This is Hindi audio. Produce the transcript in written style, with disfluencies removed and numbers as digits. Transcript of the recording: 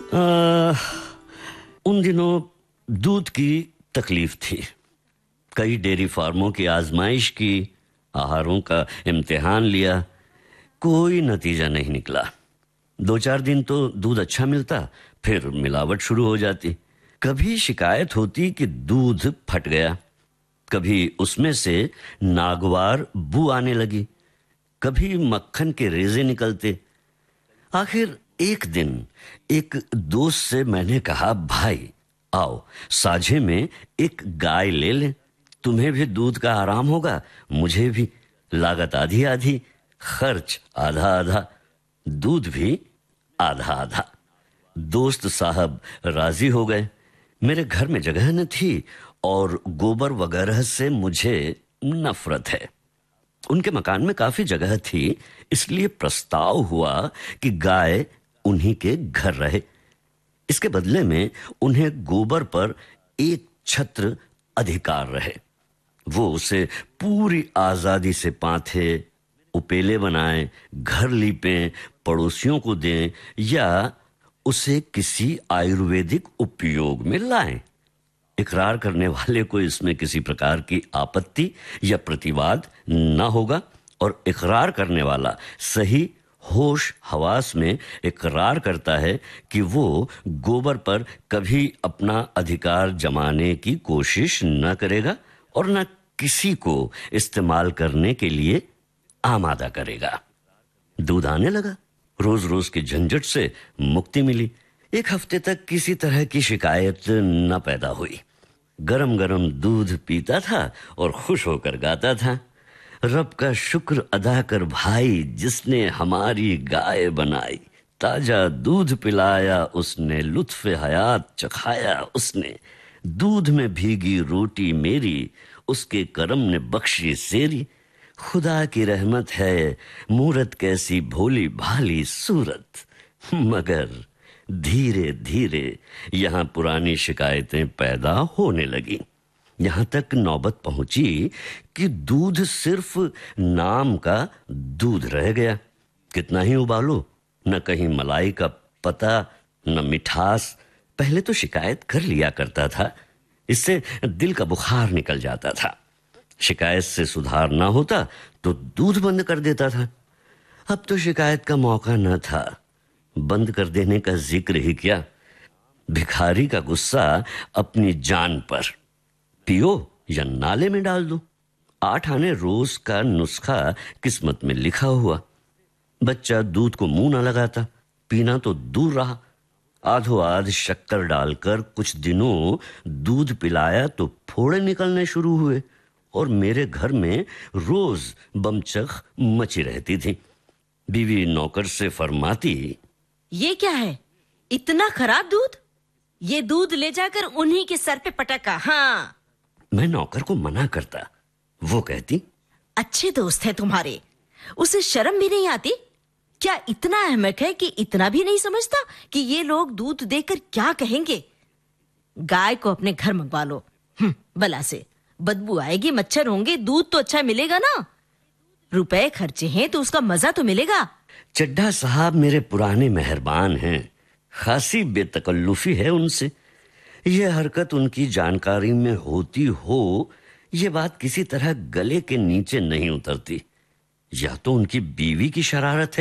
आ, उन दिनों दूध की तकलीफ थी। कई डेयरी फार्मों की आजमाइश की, आहारों का इम्तिहान लिया, कोई नतीजा नहीं निकला। 2-4 दिन तो दूध अच्छा मिलता, फिर मिलावट शुरू हो जाती। कभी शिकायत होती कि दूध फट गया, कभी उसमें से नागवार बू आने लगी, कभी मक्खन के रेजे निकलते। आखिर एक दिन एक दोस्त से मैंने कहा, भाई आओ साझे में एक गाय ले लें, तुम्हें भी दूध का आराम होगा, मुझे भी। लागत आधी आधी, खर्च आधा आधा, दूध भी आधा आधा। दोस्त साहब राजी हो गए। मेरे घर में जगह न थी और गोबर वगैरह से मुझे नफरत है। उनके मकान में काफी जगह थी, इसलिए प्रस्ताव हुआ कि गाय उन्हीं के घर रहे। इसके बदले में उन्हें गोबर पर एक छत्र अधिकार रहे। वो उसे पूरी आजादी से पाथे, उपेले बनाएं, घर लीपें, पड़ोसियों को दें या उसे किसी आयुर्वेदिक उपयोग में लाएं। इकरार करने वाले को इसमें किसी प्रकार की आपत्ति या प्रतिवाद न होगा और इकरार करने वाला सही होश हवास में इकरार करता है कि वो गोबर पर कभी अपना अधिकार जमाने की कोशिश न करेगा और न किसी को इस्तेमाल करने के लिए आमादा करेगा। दूध आने लगा, रोज रोज की झंझट से मुक्ति मिली। एक हफ्ते तक किसी तरह की शिकायत न पैदा हुई। गरम गरम दूध पीता था और खुश होकर गाता था, रब का शुक्र अदा कर भाई, जिसने हमारी गाय बनाई। ताजा दूध पिलाया उसने, लुत्फ़े हयात चखाया उसने। दूध में भीगी रोटी मेरी, उसके करम ने बख्शी सेरी। खुदा की रहमत है, मूरत कैसी भोली भाली सूरत। मगर धीरे धीरे यहाँ पुरानी शिकायतें पैदा होने लगी। यहाँ तक नौबत पहुंची कि दूध सिर्फ नाम का दूध रह गया। कितना ही उबालो, न कहीं मलाई का पता, न मिठास। पहले तो शिकायत कर लिया करता था, इससे दिल का बुखार निकल जाता था। शिकायत से सुधार ना होता तो दूध बंद कर देता था। अब तो शिकायत का मौका न था, बंद कर देने का जिक्र ही क्या। भिखारी का गुस्सा अपनी जान पर, पियो या नाले में डाल दो। 8 आने रोज का नुस्खा किस्मत में लिखा हुआ। बच्चा दूध को मुंह न लगाता, पीना तो दूर रहा। आधो आध शक्कर डालकर कुछ दिनों दूध पिलाया तो फोड़े निकलने शुरू हुए और मेरे घर में रोज बमचख मची रहती थी। बीवी नौकर से फरमाती, ये क्या है, इतना खराब दूध? ये दूध ले जाकर उन्हीं के सर पे पटका। हाँ। मैं नौकर को मना करता, वो कहती, अच्छे दोस्त है तुम्हारे, उसे शर्म भी नहीं आती? क्या इतना अहमक है कि इतना भी नहीं समझता कि ये लोग दूध देकर क्या कहेंगे? गाय को अपने घर मंगवा लो। भला से बदबू आएगी, मच्छर होंगे, दूध तो अच्छा मिलेगा ना। रुपए खर्चे हैं तो उसका मजा तो मिलेगा। चड्ढा साहब मेरे पुराने मेहरबान हैं, खासी बेतकल्लुफी है उनसे। यह हरकत उनकी जानकारी में होती हो, यह बात किसी तरह गले के नीचे नहीं उतरती। या तो उनकी बीवी की शरारत है